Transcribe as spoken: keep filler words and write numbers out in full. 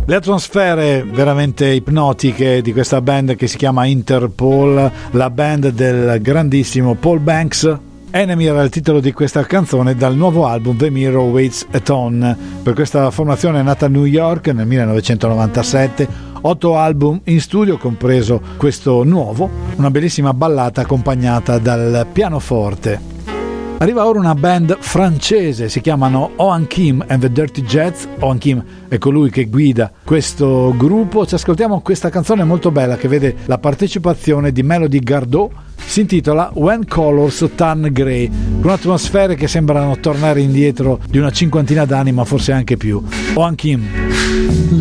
Le atmosfere veramente ipnotiche di questa band che si chiama Interpol, la band del grandissimo Paul Banks. Enemy era il titolo di questa canzone dal nuovo album The Mirror Waits a Ton. Per questa formazione è nata a New York nel millenovecentonovantasette, otto album in studio, compreso questo nuovo, una bellissima ballata accompagnata dal pianoforte. Arriva ora una band francese, si chiamano Oan Kim and the Dirty Jets. Oan Kim è colui che guida questo gruppo. Ci ascoltiamo questa canzone molto bella che vede la partecipazione di Melody Gardot. Si intitola When Colors Turn Grey, con atmosfere che sembrano tornare indietro di una cinquantina d'anni, ma forse anche più. Oan Kim.